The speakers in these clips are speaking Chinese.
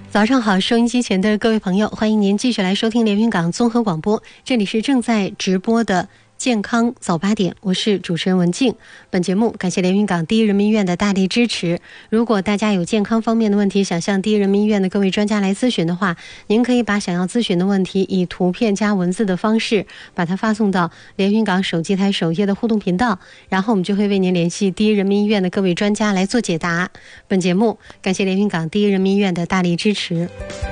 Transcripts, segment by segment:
早上好，收音机前的各位朋友，欢迎您继续来收听连云港综合广播，这里是正在直播的健康早8点，我是主持人文静。本节目感谢连云港第一人民医院的大力支持。如果大家有健康方面的问题想向第一人民医院的各位专家来咨询的话，您可以把想要咨询的问题以图片加文字的方式把它发送到连云港手机台首页的互动频道，然后我们就会为您联系第一人民医院的各位专家来做解答。本节目感谢连云港第一人民医院的大力支持。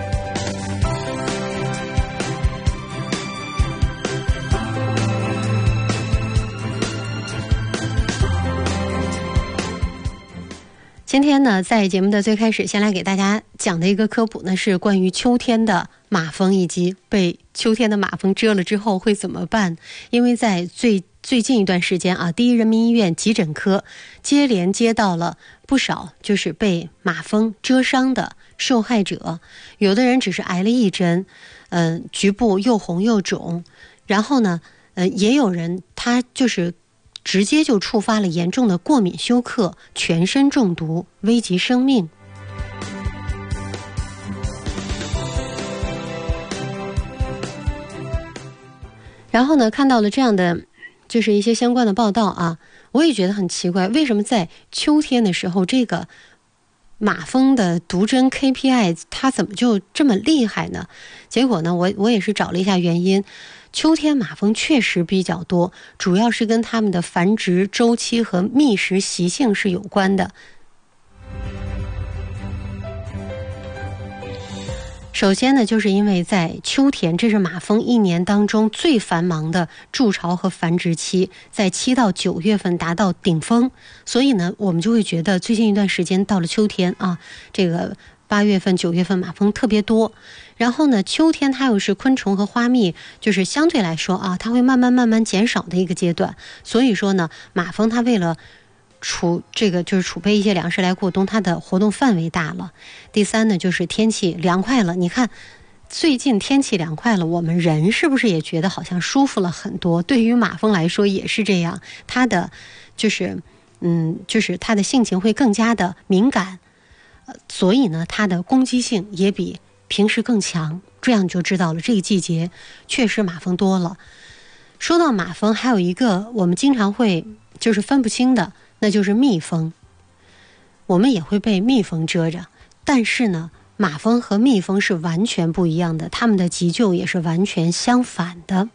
今天呢，在节目的最开始，先来给大家讲的一个科普呢，是关于秋天的马蜂以及被秋天的马蜂蛰了之后会怎么办。因为在最近一段时间啊，第一人民医院急诊科接连接到了不少就是被马蜂蛰伤的受害者，有的人只是挨了一针，局部又红又肿，然后呢，也有人他就是直接就触发了严重的过敏休克，全身中毒，危及生命。然后呢，看到了这样的就是一些相关的报道啊，我也觉得很奇怪，为什么在秋天的时候，这个马蜂的毒针 KPI 它怎么就这么厉害呢？结果呢，我也是找了一下原因。秋天马蜂确实比较多，主要是跟它们的繁殖周期和觅食习性是有关的。首先呢，就是因为在秋天，这是马蜂一年当中最繁忙的筑巢和繁殖期，在7到9月份达到顶峰，所以呢，我们就会觉得最近一段时间到了秋天啊，这个8月份、9月份马蜂特别多。然后呢，秋天它又是昆虫和花蜜就是相对来说啊，它会慢慢减少的一个阶段，所以说呢，马蜂它为了储备一些粮食来过冬，它的活动范围大了。第三呢，就是天气凉快了，你看最近天气凉快了，我们人是不是也觉得好像舒服了很多？对于马蜂来说也是这样，它的就是它的性情会更加的敏感，所以呢，它的攻击性也比平时更强，这样就知道了这个季节确实马蜂多了。说到马蜂，还有一个我们经常会就是分不清的，那就是蜜蜂。我们也会被蜜蜂蛰着，但是呢，马蜂和蜜蜂是完全不一样的，它们的急救也是完全相反的。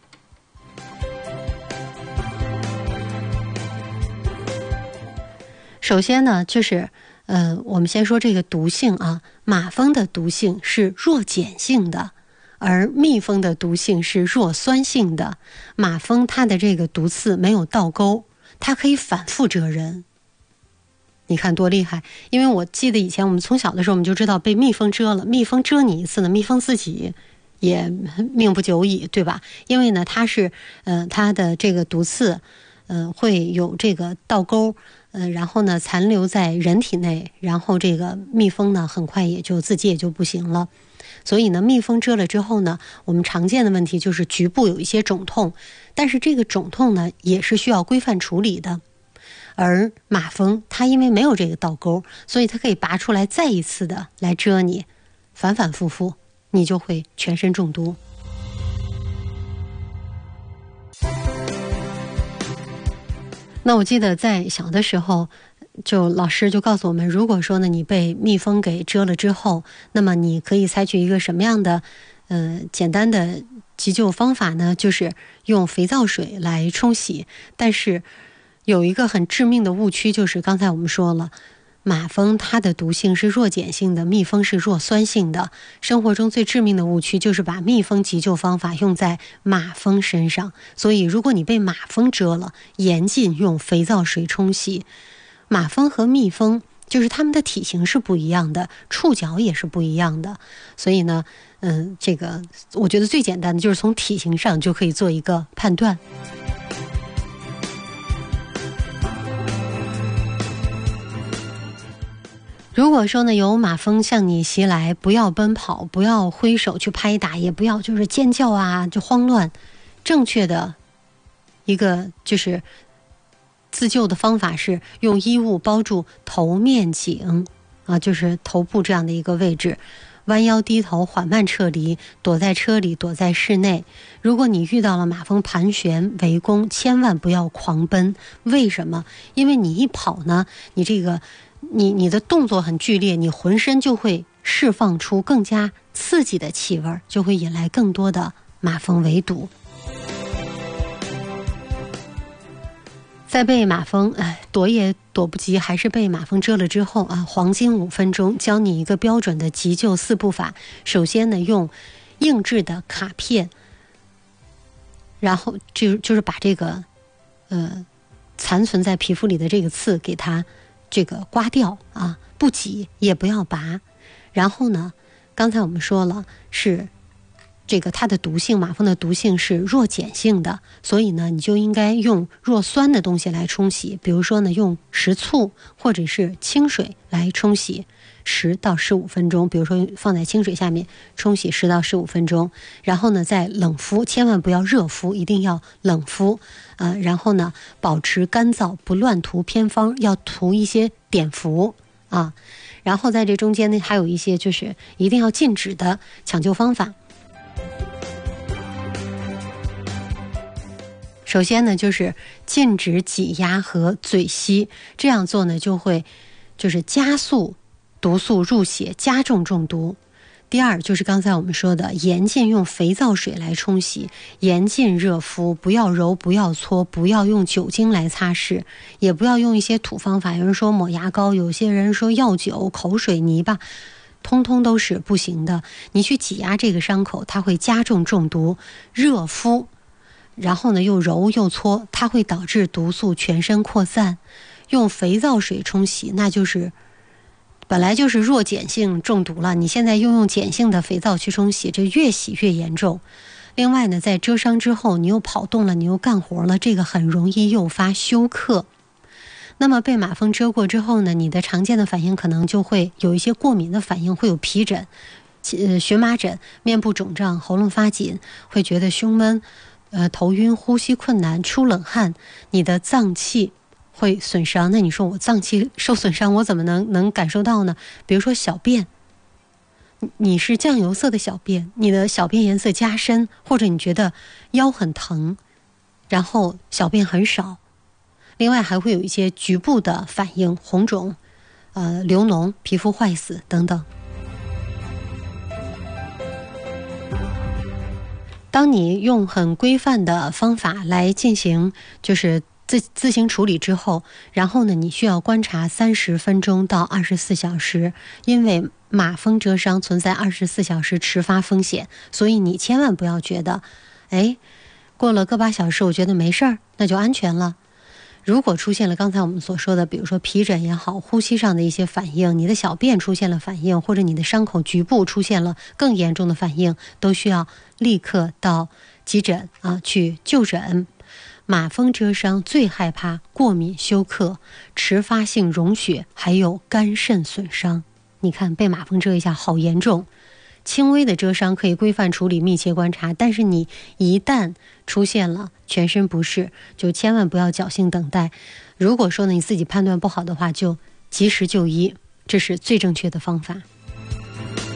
首先呢，就是我们先说这个毒性啊，马蜂的毒性是弱碱性的，而蜜蜂的毒性是弱酸性的。马蜂它的这个毒刺没有倒钩，它可以反复蛰人。你看多厉害！因为我记得以前我们从小的时候我们就知道被蜜蜂蛰了，蜜蜂蛰你一次呢，蜜蜂自己也命不久矣，对吧？因为呢，它是它的这个毒刺会有这个倒钩，然后呢残留在人体内，然后这个蜜蜂呢很快自己也就不行了。所以呢，蜜蜂蛰了之后呢，我们常见的问题就是局部有一些肿痛，但是这个肿痛呢也是需要规范处理的。而马蜂它因为没有这个倒钩，所以它可以拔出来再一次的来蛰你，反反复复，你就会全身中毒。那我记得在小的时候，就老师就告诉我们，如果说呢你被蜜蜂给蛰了之后，那么你可以采取一个什么样的简单的急救方法呢？就是用肥皂水来冲洗。但是有一个很致命的误区，就是刚才我们说了，马蜂它的毒性是弱碱性的，蜜蜂是弱酸性的。生活中最致命的误区就是把蜜蜂急救方法用在马蜂身上，所以如果你被马蜂蛰了，严禁用肥皂水冲洗。马蜂和蜜蜂就是它们的体型是不一样的，触角也是不一样的，所以呢这个我觉得最简单的就是从体型上就可以做一个判断。如果说呢有马蜂向你袭来，不要奔跑，不要挥手去拍打，也不要就是尖叫啊就慌乱，正确的一个就是自救的方法是用衣物包住头面颈啊，就是头部这样的一个位置， 弯腰低头缓慢撤离，躲在车里，躲在室内。如果你遇到了马蜂盘旋围攻，千万不要狂奔。为什么？因为你一跑呢，你的动作很剧烈，你浑身就会释放出更加刺激的气味，就会引来更多的马蜂围堵。在被马蜂躲也躲不及，还是被马蜂蛰了之后啊，黄金5分钟，教你一个标准的急救4步法。首先呢，用硬质的卡片，然后就是把这个残存在皮肤里的这个刺给它这个刮掉啊，不挤也不要拔。然后呢，刚才我们说了是这个它的毒性，马蜂的毒性是弱碱性的，所以呢，你就应该用弱酸的东西来冲洗，比如说呢，用食醋或者是清水来冲洗10到15分钟，比如说放在清水下面冲洗10到15分钟，然后呢再冷敷，千万不要热敷，一定要冷敷，然后呢保持干燥，不乱涂偏方，要涂一些碘伏啊，然后在这中间呢还有一些就是一定要禁止的抢救方法。首先呢，就是禁止挤压和嘴吸，这样做呢就是加速毒素入血，加重中毒。第二就是刚才我们说的，严禁用肥皂水来冲洗，严禁热敷，不要揉，不要搓，不要用酒精来擦拭，也不要用一些土方法，有人说抹牙膏，有些人说药酒、口水、泥巴，通通都是不行的。你去挤压这个伤口，它会加重中毒。热敷然后呢又揉又搓，它会导致毒素全身扩散。用肥皂水冲洗，那就是本来就是弱碱性中毒了，你现在又用碱性的肥皂去冲洗，这越洗越严重。另外呢，在蛰伤之后，你又跑动了，你又干活了，这个很容易诱发休克。那么被马蜂蛰过之后呢，你的常见的反应可能就会有一些过敏的反应，会有皮疹、荨麻疹、面部肿胀、喉咙发紧，会觉得胸闷、头晕、呼吸困难、出冷汗，你的脏器会损伤。那你说我脏器受损伤，我怎么能感受到呢？比如说小便，你是酱油色的小便，你的小便颜色加深，或者你觉得腰很疼，然后小便很少。另外还会有一些局部的反应，红肿、流脓、皮肤坏死等等。当你用很规范的方法来进行就是自行处理之后，然后呢，你需要观察30分钟到24小时，因为马蜂蛰伤存在24小时迟发风险，所以你千万不要觉得，过了个把小时我觉得没事儿，那就安全了。如果出现了刚才我们所说的，比如说皮疹也好，呼吸上的一些反应，你的小便出现了反应，或者你的伤口局部出现了更严重的反应，都需要立刻到急诊去就诊。马蜂蛰伤最害怕过敏、休克、迟发性溶血，还有肝肾损伤。你看被马蜂蛰一下好严重。轻微的蛰伤可以规范处理、密切观察，但是你一旦出现了全身不适，就千万不要侥幸等待。如果说呢你自己判断不好的话，就及时就医，这是最正确的方法。